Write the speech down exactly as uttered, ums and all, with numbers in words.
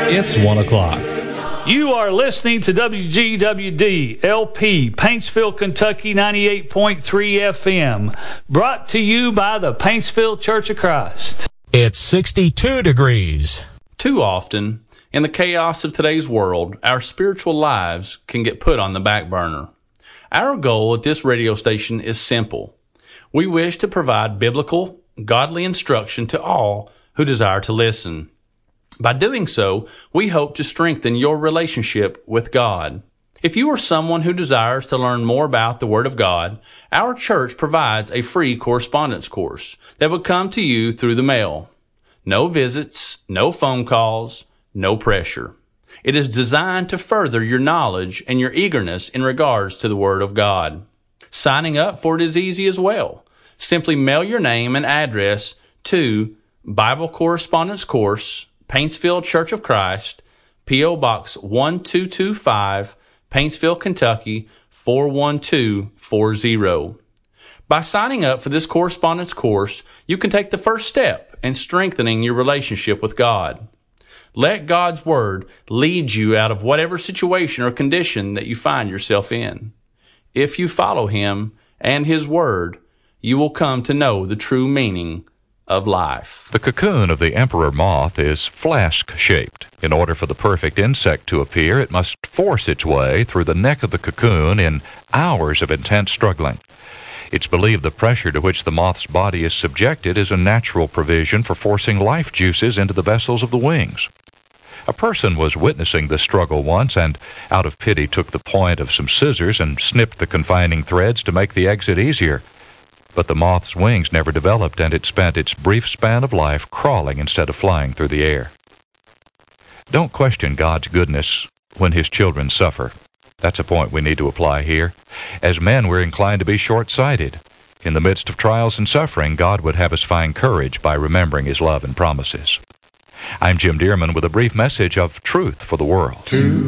It's one o'clock. You are listening to W G W D L P, Paintsville, Kentucky, ninety-eight point three F M, brought to you by the Paintsville Church of Christ. It's sixty-two degrees. Too often, in the chaos of today's world, our spiritual lives can get put on the back burner. Our goal at this radio station is simple. We wish to provide biblical, godly instruction to all who desire to listen. By doing so, we hope to strengthen your relationship with God. If you are someone who desires to learn more about the Word of God, our church provides a free correspondence course that will come to you through the mail. No visits, no phone calls, no pressure. It is designed to further your knowledge and your eagerness in regards to the Word of God. Signing up for it is easy as well. Simply mail your name and address to Bible Correspondence Course, Paintsville Church of Christ, P O Box one two two five, Paintsville, Kentucky, four one two four zero. By signing up for this correspondence course, you can take the first step in strengthening your relationship with God. Let God's Word lead you out of whatever situation or condition that you find yourself in. If you follow Him and His Word, you will come to know the true meaning of life. The cocoon of the emperor moth is flask-shaped. In order for the perfect insect to appear, it must force its way through the neck of the cocoon in hours of intense struggling. It's believed the pressure to which the moth's body is subjected is a natural provision for forcing life juices into the vessels of the wings. A person was witnessing this struggle once and, out of pity, took the point of some scissors and snipped the confining threads to make the exit easier. But the moth's wings never developed, and it spent its brief span of life crawling instead of flying through the air. Don't question God's goodness when His children suffer. That's a point we need to apply here. As men, we're inclined to be short-sighted. In the midst of trials and suffering, God would have us find courage by remembering His love and promises. I'm Jim Dearman with a brief message of truth for the world. True